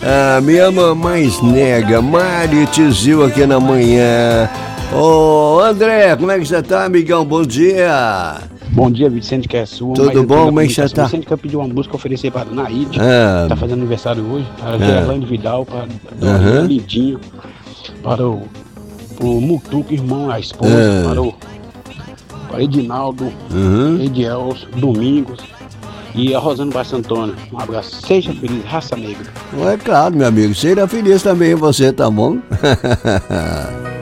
Me ama mais nega, Mari Tizil aqui na manhã. Ô, André, como é que você tá, amigão? Bom dia. Bom dia, Vicente, que é sua. Tudo bom? Como é que você tá? Vicente quer pedir uma música oferecer para a Naide, tá fazendo aniversário hoje, para Gerlane Vidal, para o Lindinho, para o Mutuco, irmão, a esposa, para Edinaldo, Edielso, Domingos e a Rosana Baixo Antônio. Um abraço, seja feliz, raça negra. É claro, meu amigo, seja feliz também você, tá bom?